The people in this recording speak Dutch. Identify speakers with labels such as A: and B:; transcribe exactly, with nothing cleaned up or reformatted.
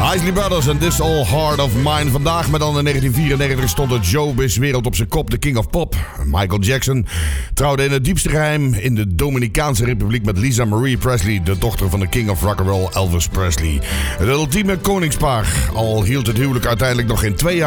A: Isley Brothers en This All Heart of Mine. Vandaag met dan in negentien vierennegentig stond het showbiz-wereld op zijn kop. De King of Pop, Michael Jackson, trouwde in het diepste geheim in de Dominicaanse Republiek met Lisa Marie Presley, de dochter van de King of Rock'n'Roll Elvis Presley. Het ultieme koningspaar, al hield het huwelijk uiteindelijk nog geen twee jaar